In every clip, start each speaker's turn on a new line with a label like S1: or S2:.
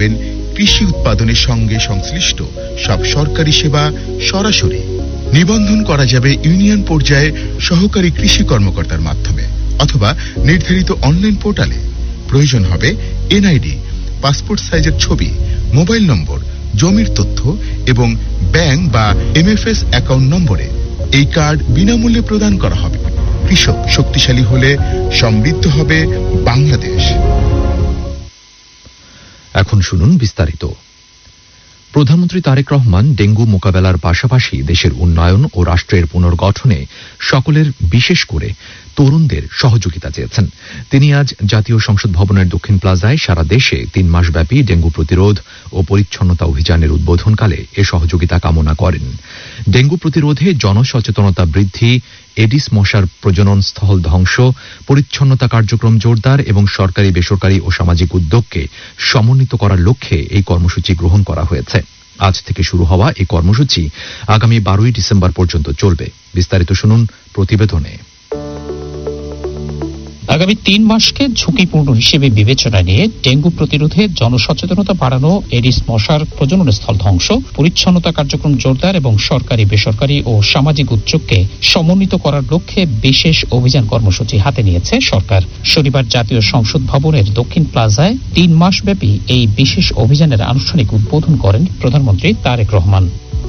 S1: পাবেন কৃষি উৎপাদনের সঙ্গে সংশ্লিষ্ট সব সরকারি সেবা সরাসরি। নিবন্ধন করা যাবে ইউনিয়ন পর্যায়ে সহকারী কৃষি কর্মকর্তার মাধ্যমে অথবা নির্ধারিত অনলাইন পোর্টালে। প্রয়োজন হবে এনআইডি, পাসপোর্ট সাইজের ছবি, মোবাইল নম্বর, জমির তথ্য এবং ব্যাংক বা এমএফএস অ্যাকাউন্ট নম্বরে। এই কার্ড বিনামূল্যে প্রদান করা হবে। কৃষক শক্তিশালী হলে সমৃদ্ধ হবে বাংলাদেশ।
S2: এখন শুনুন বিস্তারিত। প্রধানমন্ত্রী তারেক রহমান ডেঙ্গু মোকাবেলার পাশাপাশি দেশের উন্নয়ন ও রাষ্ট্রের পুনর্গঠনে সকলের, বিশেষ করে তরুণদের সহযোগিতা চেয়েছেন। তিনি আজ জাতীয় সংসদ ভবনের দক্ষিণ প্লাজায় সারা দেশে 3 মাসব্যাপী ডেঙ্গু প্রতিরোধ ও পরিচ্ছন্নতা অভিযানের উদ্বোধনকালে এ সহযোগিতা কামনা করেন। ডেঙ্গু প্রতিরোধে জনসচেতনতা বৃদ্ধি, এডিস মশার প্রজনন স্থল ধ্বংস, পরিচ্ছন্নতা কার্যক্রম জোরদার এবং সরকারি, বেসরকারি ও সামাজিক উদ্যোগকে সমন্বিত করার লক্ষ্যে এই কর্মসূচি গ্রহণ করা হয়েছে। আজ থেকে শুরু হওয়া এই কর্মসূচি আগামী 12ই ডিসেম্বর পর্যন্ত চলবে। বিস্তারিত শুনুন প্রতিবেদনে।
S3: আগামী 3 মাসকে ঝুঁকিপূর্ণ হিসেবে বিবেচনায় নিয়ে ডেঙ্গু প্রতিরোধে জনসচেতনতা বাড়ানো, এডিস মশার প্রজনন স্থল ধ্বংস, পরিচ্ছন্নতা কার্যক্রম জোরদার এবং সরকারি, বেসরকারি ও সামাজিক উদ্যোগকে সমন্বিত করার লক্ষ্যে বিশেষ অভিযান কর্মসূচি হাতে নিয়েছে সরকার। শনিবার জাতীয় সংসদ ভবনের দক্ষিণ প্লাজায় 3 মাসব্যাপী এই বিশেষ অভিযানের আনুষ্ঠানিক উদ্বোধন করেন প্রধানমন্ত্রী তারেক রহমান।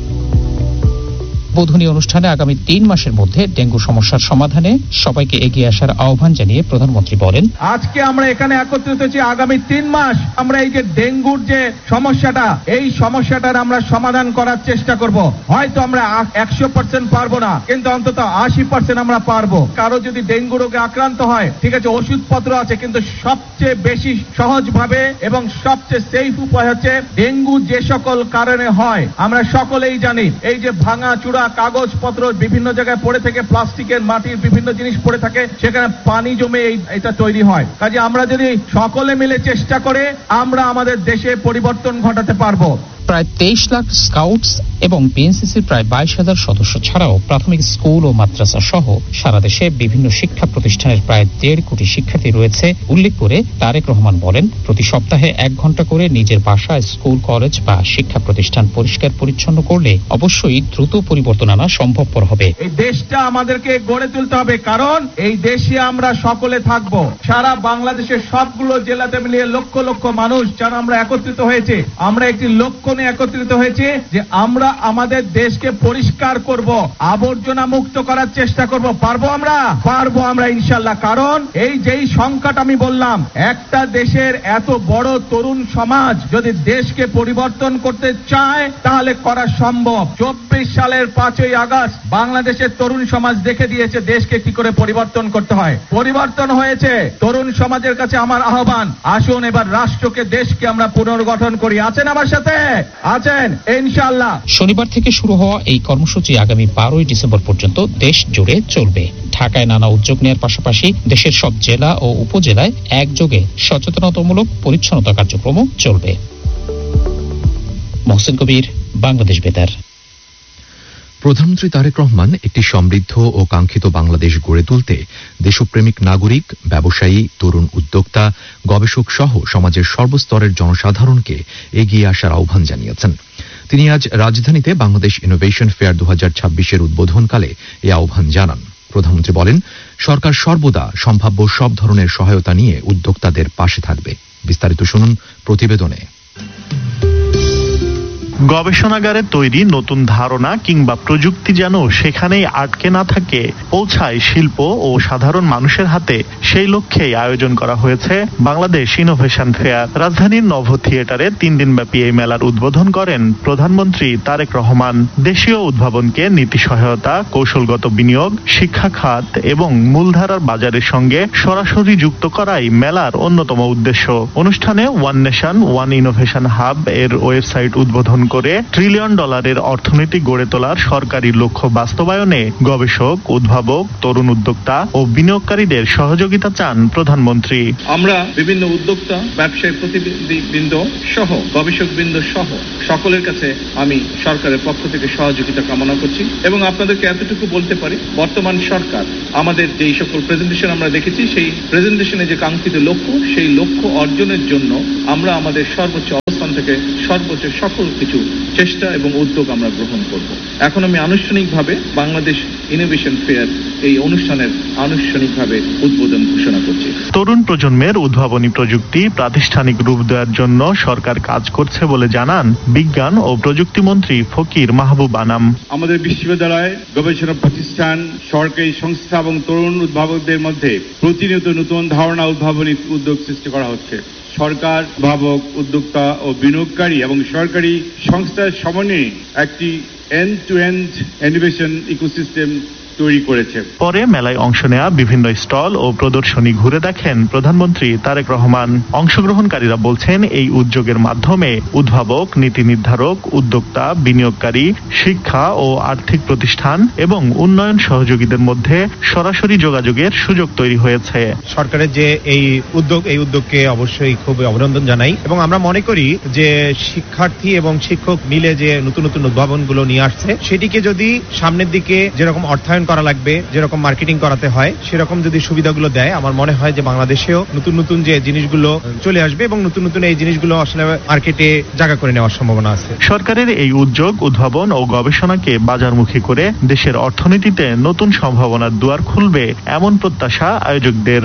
S3: উদ্বোধনী অনুষ্ঠানে আগামী 3 মাসের মধ্যে ডেঙ্গু সমস্যার সমাধানে সবাইকে এগিয়ে আসার আহ্বান জানিয়ে প্রধানমন্ত্রী বলেন,
S4: আজকে আমরা এখানে একত্রিত হয়েছি আগামী 3 মাস আমরা এই যে ডেঙ্গুর যে সমস্যাটা, এই সমস্যাটার আমরা সমাধান করার চেষ্টা করব। হয়তো আমরা 100% পারবো না, কিন্তু অন্তত 80% আমরা পারবো। কারো যদি ডেঙ্গু রোগে আক্রান্ত হয়, ঠিক আছে, ওষুধপত্র আছে, কিন্তু সবচেয়ে বেশি সহজ ভাবে এবং সবচেয়ে সেফ উপায় হচ্ছে ডেঙ্গু যে সকল কারণে হয় আমরা সকলেই জানি। এই যে ভাঙা চূড়া কাগজপত্র বিভিন্ন জায়গায় পড়ে থাকে, প্লাস্টিকের, মাটির বিভিন্ন জিনিস পড়ে থাকে, সেখানে পানি জমে এটা তৈরি হয়। কাজে আমরা যদি সকলে মিলে চেষ্টা করে আমরা আমাদের দেশে পরিবর্তন ঘটাতে পারবো।
S3: প্রায় 23 লাখ স্কাউটস এবং বিএনসিসির প্রায় 22,000 সদস্য ছাড়াও প্রাথমিক স্কুল ও মাদ্রাসা সহ সারা দেশে বিভিন্ন শিক্ষা প্রতিষ্ঠানের প্রায় 1.5 কোটি শিক্ষার্থী রয়েছে উল্লেখ করে তারেক রহমান বলেন, প্রতি সপ্তাহে 1 ঘন্টা করে নিজের বাসায় স্কুল, কলেজ বা শিক্ষা প্রতিষ্ঠান পরিষ্কার পরিচ্ছন্ন করলে অবশ্যই দ্রুত পরিবর্তন আনা সম্ভবপর হবে।
S4: এই দেশটা আমাদেরকে গড়ে তুলতে হবে, কারণ এই দেশে আমরা সকলে থাকবো। সারা বাংলাদেশের সবগুলো জেলাতে মিলিয়ে লক্ষ লক্ষ মানুষ যারা আমরা একত্রিত হয়েছে, আমরা একটি লক্ষ্য নিয়ে একত্রিত হয়েছে যে আমরা আমাদের দেশকে পরিষ্কার করব, আবর্জনা মুক্ত করার চেষ্টা করব। পারবো আমরা ইনশাআল্লাহ। কারণ এই যেই সংখ্যাটা আমি বললাম, একটা দেশের এত বড় তরুণ সমাজ যদি দেশকে পরিবর্তন করতে চায় তাহলে করা সম্ভব। 24 সালের 5ই আগস্ট বাংলাদেশের তরুণ সমাজ দেখে দিয়েছে দেশকে কি করে পরিবর্তন করতে হয়। পরিবর্তন হয়েছে। তরুণ সমাজের কাছে আমার আহ্বান, আসুন এবার রাষ্ট্রকে, দেশকে আমরা পুনর্গঠন করি। আছেন আমার সাথে? আছেন ইনশাআল্লাহ।
S3: শনিবার থেকে শুরু হওয়া এই কর্মসূচি আগামী 12ই ডিসেম্বর পর্যন্ত দেশ জুড়ে চলবে। ঢাকায় নানা উদ্যোগ নেওয়ার পাশাপাশি দেশের সব জেলা ও উপজেলায় একযোগে সচেতনতামূলক পরিচ্ছন্নতা কার্যক্রমও চলবে। মহসিন কবির, বাংলাদেশ বেতার।
S2: প্রধানমন্ত্রী তারেক রহমান একটি সমৃদ্ধ ও কাঙ্ক্ষিত বাংলাদেশ গড়ে তুলতে দেশপ্রেমিক নাগরিক, ব্যবসায়ী, তরুণ উদ্যোক্তা, গবেষক সহ সমাজের সর্বস্তরের জনসাধারণকে এগিয়ে আসার আহ্বান জানিয়েছেন। তিনি আজ রাজধানীতে বাংলাদেশ ইনোভেশন ফেয়ার 2026-এর উদ্বোধনকালে এই আহ্বান জানান। প্রধানমন্ত্রী বলেন, সরকার সর্বদা সম্ভাব্য সব ধরনের সহায়তা নিয়ে উদ্যোক্তাদের পাশে থাকবে। বিস্তারিত শুনুন প্রতিবেদনে।
S5: গবেষণাগারে তৈরি নতুন ধারণা কিংবা প্রযুক্তি যেন সেখানেই আটকে না থাকে, পৌঁছায় শিল্প ও সাধারণ মানুষের হাতে, সেই লক্ষ্যেই আয়োজন করা হয়েছে বাংলাদেশ ইনোভেশন ফেয়ার। রাজধানীর নভ থিয়েটারে 3 দিনব্যাপী এই মেলার উদ্বোধন করেন প্রধানমন্ত্রী তারেক রহমান। দেশীয় উদ্ভাবনকে নীতি সহায়তা, কৌশলগত বিনিয়োগ, শিক্ষা খাত এবং মূলধারার বাজারের সঙ্গে সরাসরি যুক্ত করাই মেলার অন্যতম উদ্দেশ্য। অনুষ্ঠানে one nation one innovation hub এর ওয়েবসাইট উদ্বোধন করে $1 ট্রিলিয়ন অর্থনীতি গড়ে তোলার সরকারি লক্ষ্য বাস্তবায়নে গবেষক, উদ্ভাবক, তরুণ উদ্যোক্তা ও বিনিয়োগকারীদের সহযোগিতা চান প্রধানমন্ত্রী।
S6: আমরা বিভিন্ন উদ্যোক্তা, ব্যবসায়ী প্রতিনিধিবৃন্দ সহ গবেষকবৃন্দ সহ সকলের কাছে আমি সরকারের পক্ষ থেকে সহযোগিতা কামনা করছি এবং আপনাদেরকে এতটুকু বলতে পারি, বর্তমান সরকার আমাদের যেই সকল প্রেজেন্টেশন আমরা দেখেছি, সেই প্রেজেন্টেশনে যে কাঙ্ক্ষিত লক্ষ্য, সেই লক্ষ্য অর্জনের জন্য আমরা আমাদের সর্বোচ্চ অবস্থান থেকে সর্বোচ্চ সকল কিছু চেষ্টা এবং উদ্যোগ আমরা গ্রহণ করব। এখন আমি আনুষ্ঠানিকভাবে বাংলাদেশ ইনোভেশন ফেয়ার এই অনুষ্ঠানের আনুষ্ঠানিকভাবে উদ্বোধন ঘোষণা করছি।
S5: তরুণ প্রজন্মের উদ্ভাবনী প্রযুক্তি প্রাতিষ্ঠানিক রূপ দেওয়ার জন্য সরকার কাজ করছে বলে জানান বিজ্ঞান ও প্রযুক্তি মন্ত্রী ফকির মাহবুব আনাম।
S7: আমাদের বিশ্ববিদ্যালয়, গবেষণা প্রতিষ্ঠান, সরকারি সংস্থা এবং তরুণ উদ্ভাবকদের মধ্যে প্রতিনিয়ত নতুন ধারণা উদ্ভাবনী উদ্যোগ সৃষ্টি করা হচ্ছে। সরকার, উদ্ভাবক, উদ্যোক্তা ও বিনিয়োগকারী এবং সরকারি সংস্থার সমন্বয়ে একটি and two and innovation ecosystem তৈরি করেছে।
S5: পরে মেলায় অংশ নেওয়া বিভিন্ন স্টল ও প্রদর্শনী ঘুরে দেখেন প্রধানমন্ত্রী তারেক রহমান। অংশগ্রহণকারীরা বলছেন এই উদ্যোগের মাধ্যমে উদ্ভাবক, নীতি নির্ধারক, উদ্যোক্তা, বিনিয়োগকারী, শিক্ষা ও আর্থিক প্রতিষ্ঠান এবং উন্নয়ন সহযোগীদের মধ্যে সরাসরি যোগাযোগের সুযোগ তৈরি হয়েছে।
S8: সরকারের যে এই উদ্যোগকে অবশ্যই খুব অভিনন্দন জানাই এবং আমরা মনে করি যে শিক্ষার্থী এবং শিক্ষক মিলে যে নতুন নতুন উদ্ভাবনগুলো নিয়ে আসছে সেটিকে যদি সামনের দিকে যেরকম অর্থায়ন করা লাগবে, যেরকম মার্কেটিং করাতে হয় সেরকম যদি সুবিধাগুলো দেয়, আমার মনে হয় যে বাংলাদেশেও নতুন নতুন যে জিনিসগুলো চলে আসবে এবং নতুন নতুন এই জিনিসগুলো আসলে মার্কেটে জায়গা করে নেওয়ার সম্ভাবনা আছে।
S5: সরকারের এই উদ্যোগ, উদ্ভাবন ও গবেষণাকে বাজারমুখী করে দেশের অর্থনীতিতে নতুন সম্ভাবনার দুয়ার খুলবে এমন প্রত্যাশা আয়োজকদের।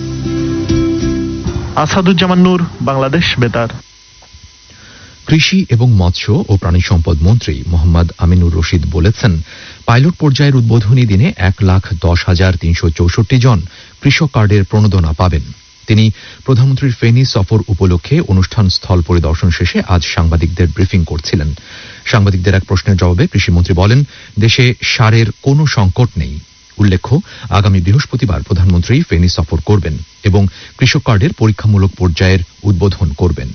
S5: আসাদুজ্জামান নূর, বাংলাদেশ বেতার।
S2: কৃষি এবং মৎস্য ও প্রাণী সম্পদ মন্ত্রী মোহাম্মদ আমিনুর রশিদ বলেছেন, পাইলট পর্যায়ের উদ্বোধনী দিনে 1,10,364 জন কৃষক কার্ডের প্রণোদনা পাবেন। তিনি প্রধানমন্ত্রীর ফেনী সফর উপলক্ষে অনুষ্ঠান স্থল পরিদর্শন শেষে আজ সাংবাদিকদের ব্রিফিং করছিলেন। সাংবাদিকদের এক প্রশ্নের জবাবে কৃষিমন্ত্রী বলেন, দেশে সারের কোনো সংকট নেই। উল্লেখ্য, আগামী বৃহস্পতিবার প্রধানমন্ত্রী ফেনী সফর করবেন এবং কৃষক কার্ডের পরীক্ষামূলক পর্যায়ের উদ্বোধন করবেন।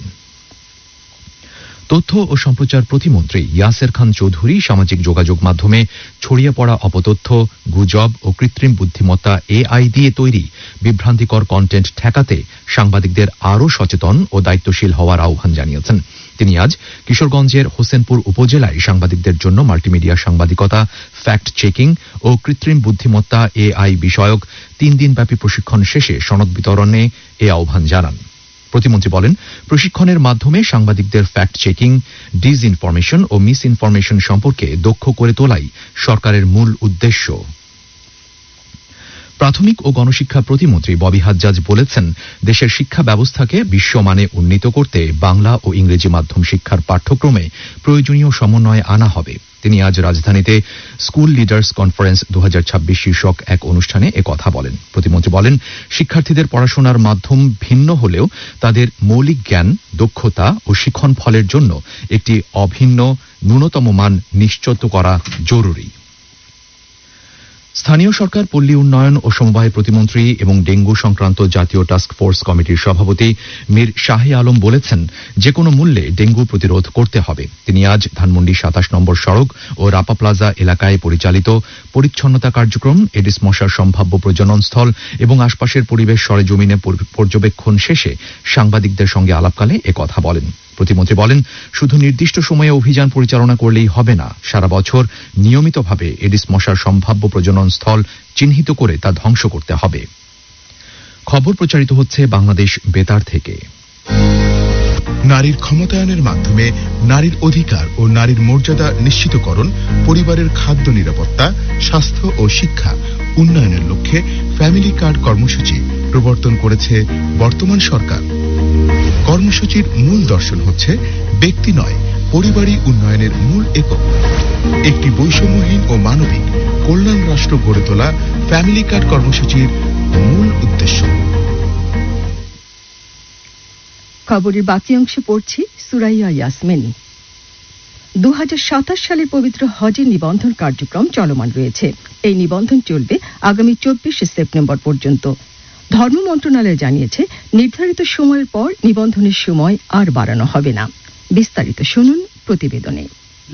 S2: তথ্য ও সম্প্রচার প্রতিমন্ত্রী ইয়াসের খান চৌধুরী সামাজিক যোগাযোগ মাধ্যমে ছড়িয়ে পড়া অপতথ্য, গুজব ও কৃত্রিম বুদ্ধিমত্তা AI দিয়ে তৈরি বিভ্রান্তিকর কন্টেন্ট ঠেকাতে সাংবাদিকদের আরও সচেতন ও দায়িত্বশীল হওয়ার আহ্বান জানিয়েছেন। তিনি আজ কিশোরগঞ্জের হোসেনপুর উপজেলায় সাংবাদিকদের জন্য মাল্টিমিডিয়া সাংবাদিকতা, ফ্যাক্ট চেকিং ও কৃত্রিম বুদ্ধিমত্তা AI বিষয়ক 3 দিনব্যাপী প্রশিক্ষণ শেষে সনদ বিতরণে এ আহ্বান জানান। প্রতিমন্ত্রী বলেন, প্রশিক্ষণের মাধ্যমে সাংবাদিকদের ফ্যাক্ট চেকিং, ডিসইনফরমেশন ও মিস ইনফরমেশন সম্পর্কে দক্ষ করে তোলাই সরকারের মূল উদ্দেশ্য। প্রাথমিক ও গণশিক্ষা প্রতিমন্ত্রী ববি হাজ্জাজ বলেছেন, দেশের শিক্ষা ব্যবস্থাকে বিশ্বমানে উন্নীত করতে বাংলা ও ইংরেজি মাধ্যম শিক্ষার পাঠ্যক্রমে প্রয়োজনীয় সমন্বয় আনা হবে। তিনি আজ রাজধানীতে স্কুল লিডার্স কনফারেন্স 2026 শীর্ষক এক অনুষ্ঠানে একথা বলেন। প্রতিমন্ত্রী বলেন, শিক্ষার্থীদের পড়াশোনার মাধ্যম ভিন্ন হলেও তাদের মৌলিক জ্ঞান, দক্ষতা ও শিখন ফলের জন্য একটি অভিন্ন ন্যূনতম মান নিশ্চিত করা জরুরি। স্থানীয় সরকার, পল্লী উন্নয়ন ও সমবায় প্রতিমন্ত্রী এবং ডেঙ্গু সংক্রান্ত জাতীয় টাস্ক ফোর্স কমিটির সভাপতি মীর শাহে আলম বলেছেন, যে কোনো মূল্যে ডেঙ্গু প্রতিরোধ করতে হবে। তিনি আজ ধানমন্ডি 27 নম্বর সড়ক ও রাপা প্লাজা এলাকায় পরিচালিত পরিচ্ছন্নতা কার্যক্রম, এডিস মশার সম্ভাব্য প্রজননস্থল এবং আশপাশের পরিবেশ সরেজমিনে পর্যবেক্ষণ শেষে সাংবাদিকদের সঙ্গে আলাপকালে একথা বলেন। প্রতিমন্ত্রী বলেন, শুধু নির্দিষ্ট সময়ে অভিযান পরিচালনা করলেই হবে না, সারা বছর নিয়মিতভাবে এডিস মশার সম্ভাব্য প্রজননস্থল চিহ্নিত করে তা ধ্বংস করতে হবে। খবর প্রচারিত হচ্ছে বাংলাদেশ বেতার থেকে।
S1: নারীর ক্ষমতায়নের মাধ্যমে নারীর অধিকার ও নারীর মর্যাদা নিশ্চিতকরণ, পরিবারের খাদ্য নিরাপত্তা, স্বাস্থ্য ও শিক্ষা উন্নয়নের লক্ষ্যে ফ্যামিলি কার্ড কর্মসূচি প্রবর্তন করেছে বর্তমান সরকার। কর্মসূচির মূল দর্শন হচ্ছে ব্যক্তি নয়, পরিবারই উন্নয়নের মূল একক। একটি বৈষম্যহীন ও মানবিক কল্যাণ রাষ্ট্র গড়ে তোলা ফ্যামিলি কার্ড কর্মসূচির মূল উদ্দেশ্য।
S9: খবরের বাকি অংশ পড়ছি সুরাইয়া ইয়াসমিন। 2027 সালের পবিত্র হজের নিবন্ধন কার্যক্রম চলমান রয়েছে। এই নিবন্ধন চলবে আগামী 24 সেপ্টেম্বর পর্যন্ত। ধর্ম মন্ত্রণালয় জানিয়েছে, নির্ধারিত সময়ের পর নিবন্ধনের সময় আর বাড়ানো হবে না। বিস্তারিত শুনুন প্রতিবেদনে।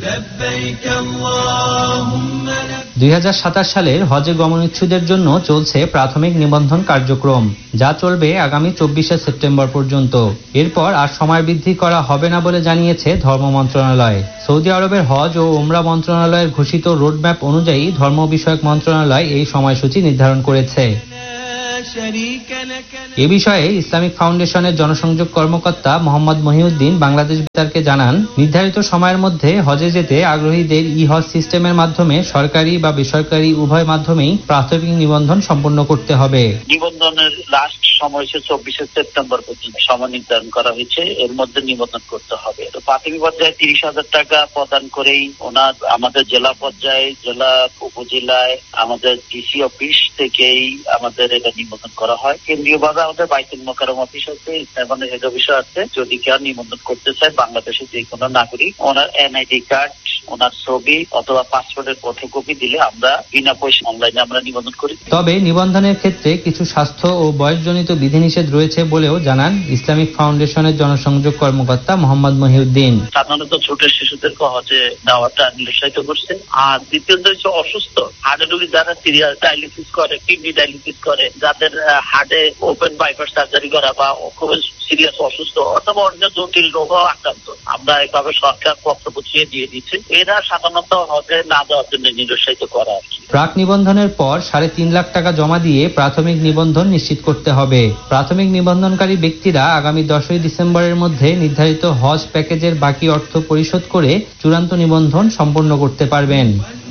S10: 2027 সালের হজে গমনেচ্ছুদের জন্য চলছে প্রাথমিক নিবন্ধন কার্যক্রম, যা চলবে আগামী 24 সেপ্টেম্বর পর্যন্ত। এরপর আর সময় বৃদ্ধি করা হবে না বলে জানিয়েছে ধর্ম মন্ত্রণালয়। সৌদি আরবের হজ ও ওমরা মন্ত্রণালয়ের ঘোষিত রোডম্যাপ অনুযায়ী ধর্ম বিষয়ক মন্ত্রণালয় এই সময়সূচি নির্ধারণ করেছে। এ বিষয়ে ইসলামিক ফাউন্ডেশনের জনসংযোগ কর্মকর্তা মোহাম্মদ মহিউদ্দিন বাংলাদেশ বেতারকে জানান, নির্ধারিত সময়ের মধ্যে হজে যেতে আগ্রহীদের ই-হজ সিস্টেমের মাধ্যমে সরকারি বা বেসরকারি উভয় মাধ্যমেই প্রাথমিক নিবন্ধন সম্পন্ন করতে হবে।
S11: নিবন্ধনের লাস্ট সময় হচ্ছে 24 সেপ্টেম্বর পর্যন্ত সময় নির্ধারণ করা হয়েছে, এর মধ্যে নিবন্ধন করতে হবে। তো প্রাথমিক পর্যায়ে 30,000 টাকা প্রদান করেই ওনার আমাদের জেলা পর্যায়ে, জেলা উপজেলায় আমাদের ডিসি অফিস থেকেই আমাদের এটা নিবন্ধন করা হয়। কেন্দ্রীয়ভাবে আমাদের বাইতুল মোকাররম অফিস আছে, ইসলামাবাদ হেড অফিস আছে। যদি কেউ নিবন্ধন করতে চায় বাংলাদেশের যে কোনো নাগরিক, ওনার এনআইডি কার্ড, ওনার ছবি অথবা পাসপোর্টের ফটোকপি দিলে আমরা বিনা পয়সা অনলাইনে আমরা নিবন্ধন করি।
S10: তবে নিবন্ধনের ক্ষেত্রে কিছু স্বাস্থ্য ও বয়সজনিত বিধিনিষেধ রয়েছে বলেও জানান ইসলামিক ফাউন্ডেশনের জনসংযোগ কর্মকর্তা মোহাম্মদ মহিউদ্দিন।
S11: সাধারণত ছোট শিশুদেরকে হজে নেওয়াটা নিরুৎসাহিত করছে। আর দ্বিতীয়ত হচ্ছে অসুস্থ হার্টের রোগী যারা সিরিয়াস ডায়ালিসিস করে, কিডনি ডায়ালিসিস করে, যাদের হার্টে ওপেন বাইপাস সার্জারি করা বা খুব সিরিয়াস অসুস্থ অথবা অন্য জটিল রোগ আক্রান্ত, আমরা এভাবে সরকার পত্র বুঝিয়ে দিয়ে দিচ্ছে। এরা সাধারণত হজে না যাওয়ার জন্য নিরুৎসাহিত করা আর কি।
S10: প্রাক নিবন্ধনের পর 3.5 লাখ টাকা জমা দিয়ে প্রাথমিক নিবন্ধন নিশ্চিত করতে হবে। প্রাথমিক নিবন্ধনকারী ব্যক্তিরা আগামী 10 ডিসেম্বরের মধ্যে নির্ধারিত হজ প্যাকেজের বাকি অর্থ পরিশোধ করে চূড়ান্ত নিবন্ধন সম্পন্ন করতে পারবেন।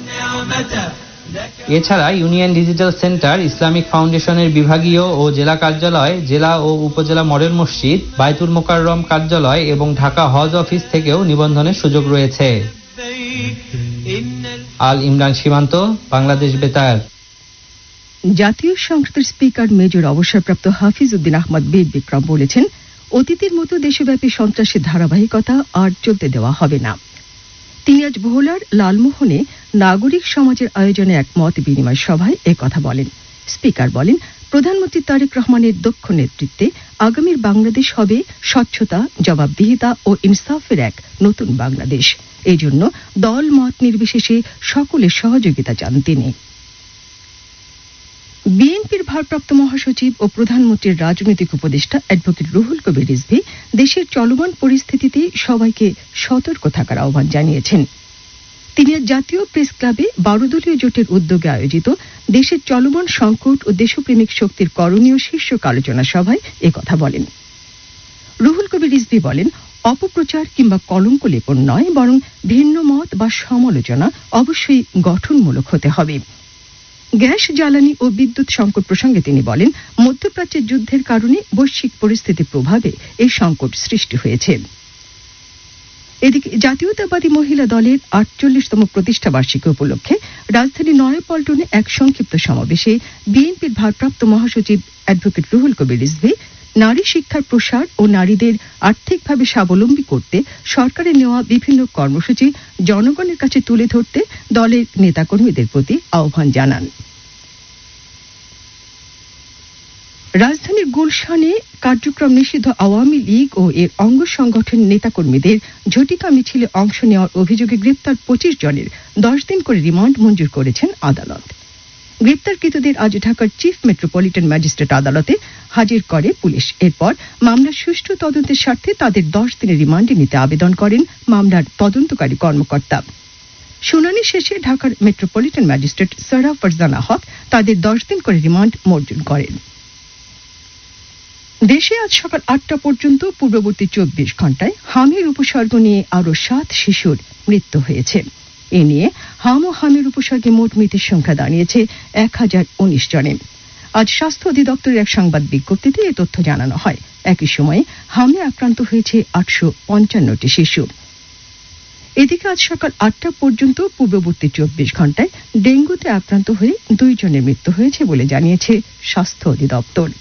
S10: এছাড়া ইউনিয়ন ডিজিটাল সেন্টার, ইসলামিক ফাউন্ডেশনের বিভাগীয় ও জেলা কার্যালয়, জেলা ও উপজেলা মডেল মসজিদ, বাইতুল মোকাররম কার্যালয় এবং ঢাকা হজ অফিস থেকেও নিবন্ধনের সুযোগ রয়েছে। আল ইমরান সীমান্ত, বাংলাদেশ বেতার।
S9: জাতীয় সংসদের স্পিকার মেজর অবসরপ্রাপ্ত হাফিজ উদ্দিন আহমদ বীর বিক্রম বলেছেন, অতীতের মতো দেশব্যাপী সন্ত্রাসের ধারাবাহিকতা আর চলতে দেওয়া হবে না। তিনি আজ ভোলার লালমোহনে নাগরিক সমাজের আয়োজনে এক মত বিনিময় সভায় একথা বলেন। স্পিকার বলেন, প্রধানমন্ত্রী তারেক রহমানের দক্ষ নেতৃত্বে আগামীর বাংলাদেশ হবে স্বচ্ছতা, জবাবদিহিতা ও ইনসাফের এক নতুন বাংলাদেশ। এই জন্য দল মত নির্বিশেষে সকলের সহযোগিতা চান তিনি। বিএনপির ভারপ্রাপ্ত মহাসচিব ও প্রধানমন্ত্রীর রাজনৈতিক উপদেষ্টা অ্যাডভোকেট রুহুল কবির রিজভী দেশের চলমান পরিস্থিতিতে সবাইকে সতর্ক থাকার আহ্বান জানিয়েছেন। তিনি আজ জাতীয় প্রেস ক্লাবে 12 দলীয় জোটের উদ্যোগে আয়োজিত দেশের চলমান সংকট ও দেশপ্রেমিক শক্তির করণীয় শীর্ষক আলোচনা সভায় একথা বলেন। রুহুল কবির রিজভী বলেন, অপপ্রচার কিংবা কলঙ্ক লেপন নয়, বরং ভিন্ন মত বা সমালোচনা অবশ্যই গঠনমূলক হতে হবে। গ্যাস, জ্বালানি ও বিদ্যুৎ সংকট প্রসঙ্গে তিনি বলেন, মধ্যপ্রাচ্যের যুদ্ধের কারণে বৈশ্বিক পরিস্থিতির প্রভাবে এই সংকট সৃষ্টি হয়েছে। এদিকে জাতীয়তাবাদী মহিলা দলের 48তম প্রতিষ্ঠা বার্ষিকী উপলক্ষে রাজধানী নয়াপল্টনে এক সংক্ষিপ্ত সমাবেশে বিএনপির ভারপ্রাপ্ত মহাসচিব অ্যাডভোকেট রুহুল কবির রিজভী নারী শিক্ষার প্রসার ও নারীদের আর্থিকভাবে স্বাবলম্বী করতে সরকারের নেওয়া বিভিন্ন কর্মসূচি জনগণের কাছে তুলে ধরতে দলের নেতাকর্মীদের প্রতি আহ্বান জানান। রাজধানীর গুলশানে কার্যক্রম নিষিদ্ধ আওয়ামী লীগ ও এর অঙ্গ সংগঠন নেতাকর্মীদের ঝটিকা মিছিলে অংশ নেওয়ার অভিযোগে গ্রেপ্তার 25 জনের 10 দিন করে রিমান্ড মঞ্জুর করেছেন আদালত। গ্রেপ্তারকৃতদের আজ ঢাকার চিফ মেট্রোপলিটন ম্যাজিস্ট্রেট আদালতে হাজির করে পুলিশ। এরপর মামলার সুষ্ঠু তদন্তের স্বার্থে তাদের 10 দিনের রিমান্ডে নিতে আবেদন করেন মামলার তদন্তকারী কর্মকর্তা। শুনানি শেষে ঢাকার মেট্রোপলিটন ম্যাজিস্ট্রেট সারা ফারজানা হক তাদের 10 দিন করে রিমান্ড মঞ্জুর করেন। দেশে আজ সকাল 8টা পর্যন্ত পূর্ববর্তী 24 ঘণ্টায় হামের উপসর্গ নিয়ে আরো 7 শিশুর মৃত্যু হয়েছে। এ নিয়ে হাম ও হামের উপসর্গে মোট মৃতের সংখ্যা দাঁড়িয়েছে 1019 জনে। আজ স্বাস্থ্য অধিদপ্তরের এক সংবাদ বিজ্ঞপ্তিতে এ তথ্য জানানো হয়। একই সময়ে হামে আক্রান্ত হয়েছে 855টি শিশু। এদিকে আজ সকাল 8টা পর্যন্ত পূর্ববর্তী 24 ঘণ্টায় ডেঙ্গুতে আক্রান্ত হয়ে 2 জনের মৃত্যু হয়েছে বলে জানিয়েছে স্বাস্থ্য অধিদপ্তর।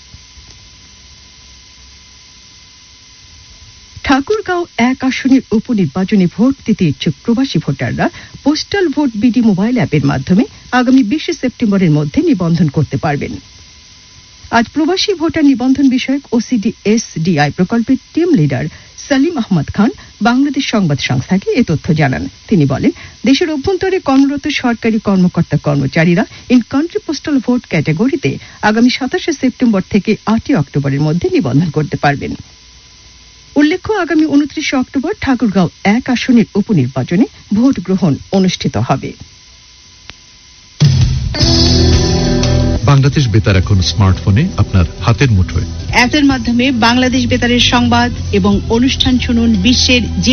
S9: ঠাকুরগাঁও 1 আসনের উপনির্বাচনে ভোট দিতে ইচ্ছুক প্রবাসী ভোটাররা পোস্টাল ভোট বিডি মোবাইল অ্যাপের মাধ্যমে আগামী 20 সেপ্টেম্বরের মধ্যে নিবন্ধন করতে পারবেন। আজ প্রবাসী ভোটার নিবন্ধন বিষয়ক OCD-SDI প্রকল্পের টিম লিডার সালিম আহমদ খান বাংলাদেশ সংবাদ সংস্থাকে এ তথ্য জানান। তিনি বলেন, দেশের অভ্যন্তরে কর্মরত সরকারি কর্মকর্তা কর্মচারীরা ইন কান্ট্রি পোস্টাল ভোট ক্যাটাগরিতে আগামী 27 সেপ্টেম্বর থেকে 8 অক্টোবরের মধ্যে নিবন্ধন করতে পারবেন। উল্লেখ্য, আগামী 29 অক্টোবর ঠাকুরগাঁও 1 আসনের উপনির্বাচনে ভোট গ্রহণ অনুষ্ঠিত হবে।
S2: বাংলাদেশ বেতার এখন স্মার্টফোনে আপনার হাতের মুঠোয়।
S12: অ্যাপের মাধ্যমে বাংলাদেশ বেতারের সংবাদ এবং অনুষ্ঠান শুনুন বিশ্বের